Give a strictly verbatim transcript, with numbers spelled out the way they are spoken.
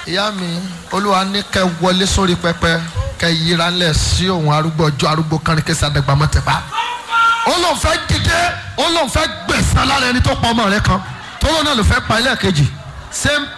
ìyá mi olúwa ní kẹ́ wọlé sórí pẹpẹ kẹ́ yíra ńlẹ̀ sí òun arúgbó ọjọ́ arúgbó kan ní kí sàdégbà mọ́ tẹ̀ pa. ó lóun fẹ́ dìde ó lóun fẹ́ gbẹ̀san lára ẹni tó pa ọmọ rẹ̀ kan tó lóun náà ló fẹ́ pa ilé kejì.